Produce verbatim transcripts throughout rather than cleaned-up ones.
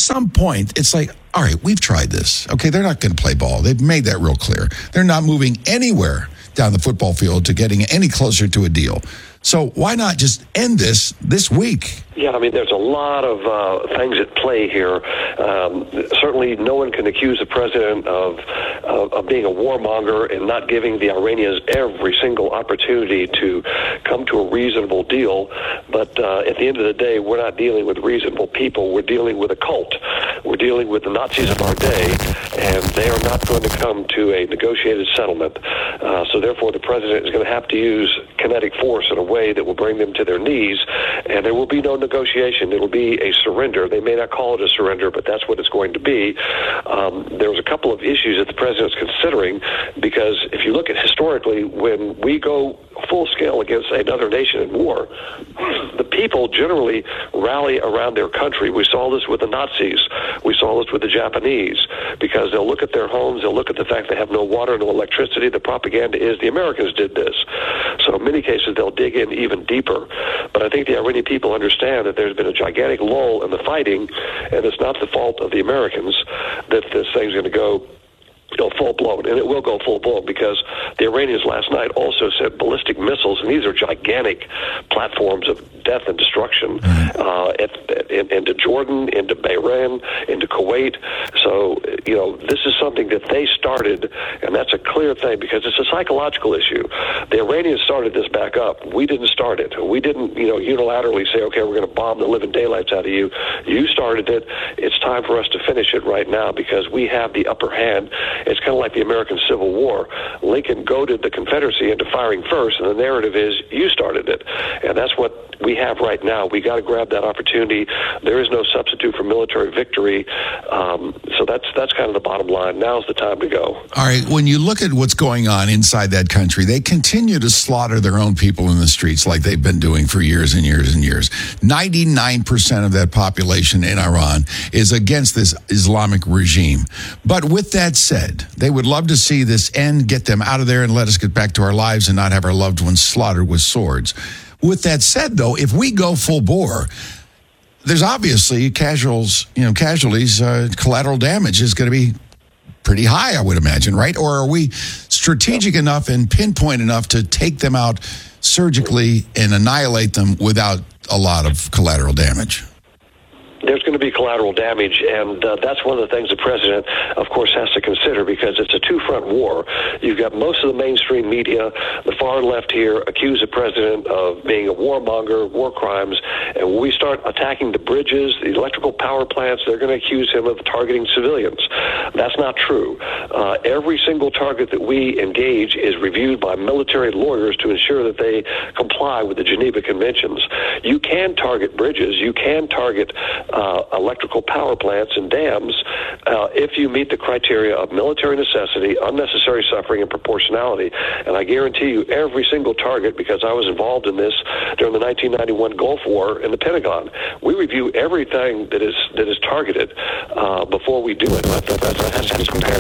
some point, it's like, all right, we've tried this. Okay, they're not going to play ball. They've made that real clear. They're not moving anywhere down the football field to getting any closer to a deal. So why not just end this this week? Yeah, I mean, there's a lot of uh, things at play here. Um, certainly, no one can accuse the president of, of of being a warmonger and not giving the Iranians every single opportunity to come to a reasonable deal. But uh, at the end of the day, we're not dealing with reasonable people. We're dealing with a cult. We're dealing with the Nazis of our day, and they are not going to come to a negotiated settlement. Uh, so therefore, the president is going to have to use kinetic force in a way that will bring them to their knees, and there will be no negotiation. It will be a surrender. They may not call it a surrender, but that's what it's going to be. Um, there's a couple of issues that the president's considering, because if you look at historically, when we go full scale against another nation in war, the people generally rally around their country. We saw this with the Nazis. We saw this with the Japanese, because they'll look at their homes, they'll look at the fact they have no water, no electricity. The propaganda is the Americans did this. So in many cases, they'll dig in even deeper. But I think the Iranian people understand that there's been a gigantic lull in the fighting, and it's not the fault of the Americans that this thing's going to go go full-blown, and it will go full-blown, because the Iranians last night also sent ballistic missiles, and these are gigantic platforms of death and destruction uh, at, in, into Jordan, into Bahrain, into Kuwait. So, you know, this is something that they started, and that's a clear thing, because it's a psychological issue. The Iranians started this back up. We didn't start it. We didn't, you know, unilaterally say, okay, we're going to bomb the living daylights out of you. You started it. It's time for us to finish it right now, because we have the upper hand. It's kind of like the American Civil War. Lincoln goaded the Confederacy into firing first, and the narrative is, you started it. And that's what we have right now. We got to grab that opportunity. There is no substitute for military victory. Um, so that's that's kind of the bottom line. Now's the time to go. All right, when you look at what's going on inside that country, they continue to slaughter their own people in the streets like they've been doing for years and years and years. ninety-nine percent of that population in Iran is against this Islamic regime. But with that said, they would love to see this end, get them out of there, and let us get back to our lives and not have our loved ones slaughtered with swords. With that said, though, if we go full bore, there's obviously casuals, you know, casualties, uh, collateral damage is going to be pretty high, I would imagine, right? Or are we strategic enough and pinpoint enough to take them out surgically and annihilate them without a lot of collateral damage? There's going to be collateral damage, and uh, that's one of the things the president, of course, has to consider, because it's a two-front war. You've got most of the mainstream media, the far left here, accuse the president of being a warmonger, war crimes, and when we start attacking the bridges, the electrical power plants, they're going to accuse him of targeting civilians. That's not true. Uh, every single target that we engage is reviewed by military lawyers to ensure that they comply with the Geneva Conventions. You can target bridges, you can target Uh, electrical power plants and dams uh, if you meet the criteria of military necessity, unnecessary suffering, and proportionality. And I guarantee you, every single target, because I was involved in this during the nineteen ninety-one Gulf War in the Pentagon, we review everything that is that is targeted uh, before we do it. The president has to compare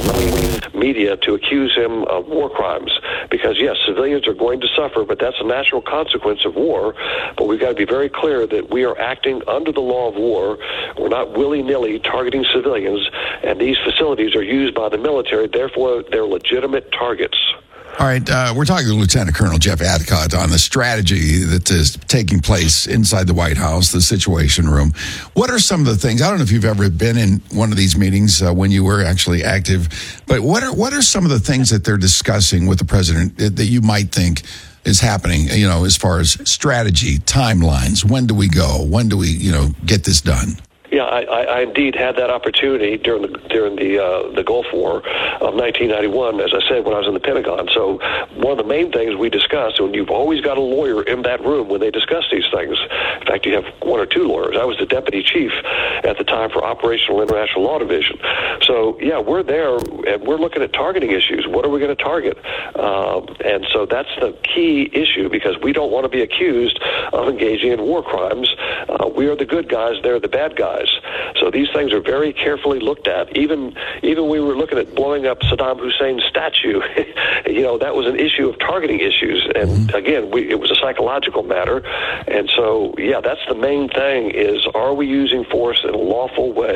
media to accuse him of war crimes, because yes, civilians are going to suffer, but that's a natural consequence of war. But we've got to be very clear that we are acting under the law of war. We're not willy-nilly targeting civilians, and these facilities are used by the military, therefore they're legitimate targets. All right, uh, we're talking to Lieutenant Colonel Jeff Adicott on the strategy that is taking place inside the White House, the Situation Room. What are some of the things? I don't know if you've ever been in one of these meetings uh, when you were actually active, but what are what are some of the things that they're discussing with the president that, that you might think is happening, you know, as far as strategy, timelines? When do we go? When do we, you know, get this done? Yeah, I, I, I indeed had that opportunity during the during the uh, the Gulf War of nineteen ninety-one, as I said, when I was in the Pentagon. So one of the main things we discussed, and you've always got a lawyer in that room when they discuss these things. In fact, you have one or two lawyers. I was the deputy chief at the time for Operational International Law Division. So, yeah, we're there, and we're looking at targeting issues. What are we going to target? Um, and so that's the key issue, because we don't want to be accused of engaging in war crimes. Uh, we are the good guys. They're the bad guys. So these things are very carefully looked at. Even even we were looking at blowing up Saddam Hussein's statue. You know, that was an issue of targeting issues. And again, we, it was a psychological matter. And so, yeah, that's the main thing is, are we using force in a lawful way?